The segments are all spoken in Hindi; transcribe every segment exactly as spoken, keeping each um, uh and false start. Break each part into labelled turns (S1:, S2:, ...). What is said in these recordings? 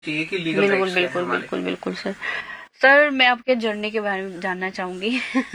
S1: चाहिए कि लीगल
S2: बिल्कुल
S1: राइट्स क्या है
S2: बिल्कुल
S1: हमारे।
S2: बिल्कुल बिल्कुल सर। सर मैं आपके जर्नी के बारे में जानना चाहूंगी।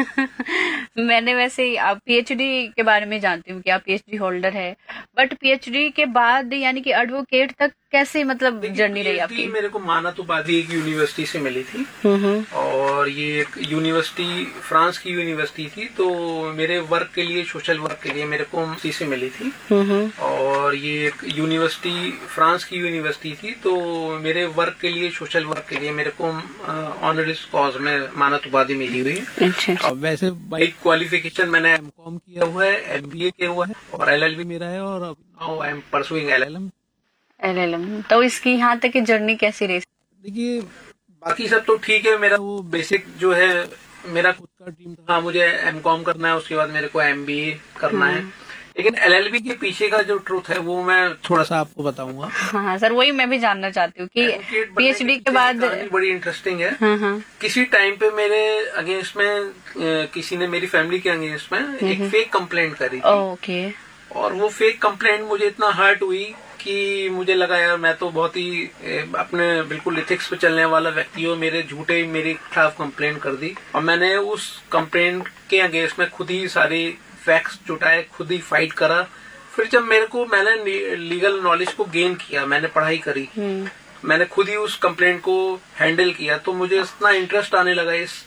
S2: मैंने वैसे ही आप पीएचडी के बारे में जानती हूँ कि आप पीएचडी होल्डर है, बट पीएचडी के बाद यानी कि एडवोकेट तक कैसे मतलब
S1: देखिए
S2: जर्नी रही
S1: पीएचडी
S2: आपकी?
S1: मेरे को मानातुबादी एक यूनिवर्सिटी से मिली थी,
S2: हम्म
S1: और ये एक यूनिवर्सिटी फ्रांस की यूनिवर्सिटी थी, तो मेरे वर्क के लिए, सोशल वर्क के लिए मेरे को उसी से मिली थी।
S2: हम्म
S1: और ये एक यूनिवर्सिटी फ्रांस की यूनिवर्सिटी थी, तो मेरे वर्क के लिए, सोशल वर्क के लिए मेरे को ऑनरिस कॉज में मानातुबादी मिली हुई है।
S2: अच्छा।
S1: अब वैसे बाई क्वालिफिकेशन मैंने एमकॉम किया हुआ है, एमबीए किया हुआ है, और एलएलबी मेरा है, और now I am pursuing LLM.
S2: LLM. तो इसकी यहाँ तक की जर्नी कैसी रही?
S1: देखिए बाकी सब तो ठीक है, मेरा वो बेसिक जो है मेरा खुद का ड्रीम था, मुझे एमकॉम करना है, उसके बाद मेरे को एमबीए करना है, लेकिन एलएलबी के पीछे का जो ट्रूथ है वो मैं थोड़ा सा आपको बताऊंगा।
S2: हाँ हाँ सर, वही मैं भी जानना चाहती हूँ कि
S1: एडवोकेट बनने
S2: पीएचडी के
S1: पीछे
S2: बाद।
S1: की कहानी बड़ी इंटरेस्टिंग है।
S2: हाँ हाँ।
S1: किसी टाइम पे मेरे अगेंस्ट में अ, किसी ने मेरी फैमिली के अगेंस्ट में एक फेक कंप्लेंट करी थी,
S2: ओके।
S1: और वो फेक कंप्लेंट मुझे इतना हर्ट हुई कि मुझे लगा यार मैं तो बहुत ही ए, अपने बिल्कुल इथिक्स पे चलने वाला व्यक्ति हूँ, मेरे झूठे मेरे खिलाफ कंप्लेंट कर दी, और मैंने उस कंप्लेंट के अगेंस्ट में खुद ही सारे फैक्ट्स जुटाए, खुद ही फाइट करा। फिर जब मेरे को मैंने लीगल नॉलेज को गेन किया, मैंने पढ़ाई करी, मैंने खुद ही उस कंप्लेंट को हैंडल किया, तो मुझे इतना इंटरेस्ट आने लगा इस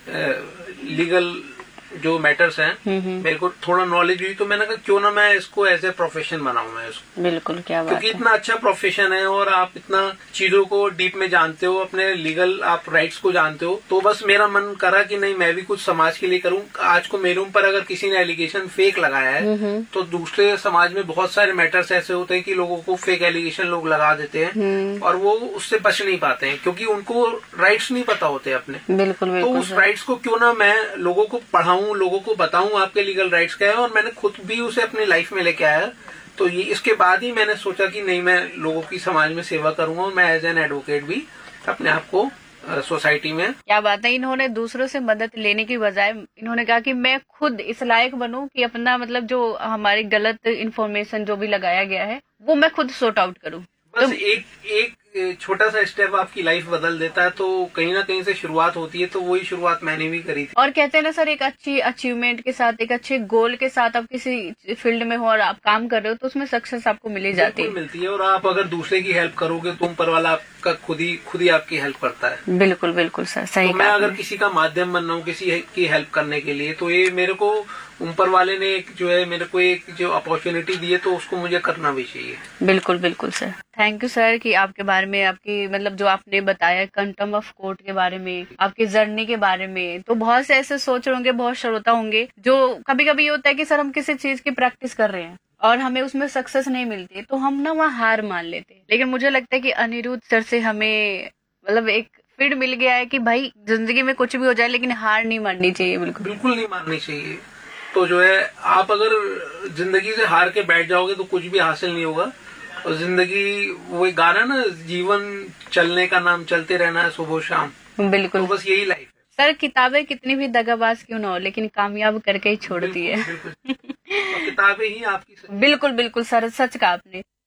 S1: लीगल जो मैटर्स हैं, मेरे को थोड़ा नॉलेज हुई, तो मैंने कहा क्यों ना मैं इसको एज ए प्रोफेशन बनाऊं मैं इसको।
S2: बिल्कुल, क्या बात
S1: क्योंकि
S2: है।
S1: इतना अच्छा प्रोफेशन है, और आप इतना चीजों को डीप में जानते हो, अपने लीगल आप राइट्स को जानते हो, तो बस मेरा मन करा कि नहीं मैं भी कुछ समाज के लिए करूं। आज को मेरे ऊपर अगर किसी ने एलिगेशन फेक लगाया है, तो दूसरे समाज में बहुत सारे मैटर्स ऐसे होते हैं कि लोगों को फेक एलिगेशन लोग लगा देते हैं, और वो उससे बच नहीं पाते हैं, क्योंकि उनको राइट्स नहीं पता होते अपने।
S2: बिल्कुल बिल्कुल।
S1: तो उस राइट्स को क्यों ना मैं लोगों को पढ़ाऊं, लोगों को बताऊं आपके लीगल राइट्स क्या है, और मैंने खुद भी उसे अपनी लाइफ में लेके आया। तो ये इसके बाद ही मैंने सोचा कि नहीं मैं लोगों की समाज में सेवा करूंगा, और मैं एज एन एडवोकेट भी अपने आप को सोसाइटी में।
S2: क्या बात है, इन्होंने दूसरों से मदद लेने की बजाय इन्होंने कहा कि मैं खुद इस लायक बनूं कि अपना मतलब जो हमारी गलत इन्फॉर्मेशन जो भी लगाया गया है वो मैं खुद सॉर्ट आउट करूं।
S1: बस
S2: तो
S1: एक एक छोटा सा स्टेप आपकी लाइफ बदल देता है, तो कहीं ना कहीं से शुरुआत होती है, तो वही शुरुआत मैंने भी करी थी।
S2: और कहते हैं ना सर, एक अच्छी अचीवमेंट के साथ, एक अच्छे गोल के साथ आप किसी फील्ड में हो और आप काम कर रहे हो, तो उसमें सक्सेस आपको मिल ही जाती है।
S1: मिलती है, और आप अगर दूसरे की हेल्प करोगे तो ऊपर वाला आपका खुद ही खुद ही आपकी हेल्प करता है।
S2: बिल्कुल बिल्कुल सर, सही
S1: तो मैं
S2: कहा
S1: अगर
S2: आपने।
S1: किसी का माध्यम बन रहा हूँ किसी की हेल्प करने के लिए, तो ये मेरे को ऊपर वाले ने एक जो है मेरे को एक जो अपॉर्चुनिटी दी है, तो उसको मुझे करना भी चाहिए।
S2: बिल्कुल बिल्कुल सर। थैंक यू सर कि आपके बारे में, आपकी मतलब जो आपने बताया कंटेम्प्ट ऑफ कोर्ट के बारे में, आपकी जर्नी के बारे में। तो बहुत से ऐसे सोच रहे होंगे, बहुत श्रोता होंगे जो कभी कभी ये होता है कि सर हम किसी चीज की प्रैक्टिस कर रहे हैं और हमें उसमें सक्सेस नहीं मिलती है, तो हम ना वहाँ हार मान लेते हैं। लेकिन मुझे लगता है कि अनिरुद्ध सर से हमें मतलब एक फीड मिल गया है कि भाई जिंदगी में कुछ भी हो जाए लेकिन हार नहीं माननी चाहिए। बिल्कुल
S1: बिल्कुल नहीं माननी चाहिए। तो जो है आप अगर जिंदगी से हार के बैठ जाओगे तो कुछ भी हासिल नहीं होगा। और जिंदगी वो एक गाना ना, जीवन चलने का नाम चलते रहना है सुबह शाम।
S2: बिल्कुल,
S1: तो बस यही लाइफ है
S2: सर। किताबें कितनी भी दगाबाज क्यों ना हो, लेकिन कामयाब करके ही छोड़ती है।
S1: बिल्कुल, बिल्कुल। तो किताबें ही आपकी
S2: बिल्कुल बिल्कुल सर, सच कहा आपने।